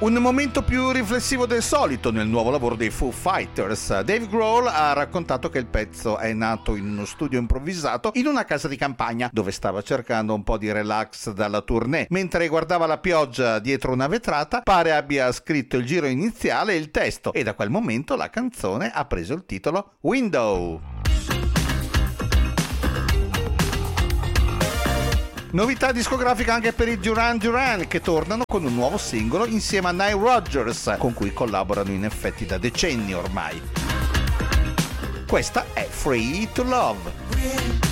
Un momento più riflessivo del solito nel nuovo lavoro dei Foo Fighters. Dave Grohl ha raccontato che il pezzo è nato in uno studio improvvisato in una casa di campagna dove stava cercando un po' di relax dalla tournée. Mentre guardava la pioggia dietro una vetrata, pare abbia scritto il giro iniziale e il testo, e da quel momento la canzone ha preso il titolo Window. Novità discografica anche per i Duran Duran, che tornano con un nuovo singolo insieme a Nile Rodgers, con cui collaborano in effetti da decenni ormai. Questa è Free to Love.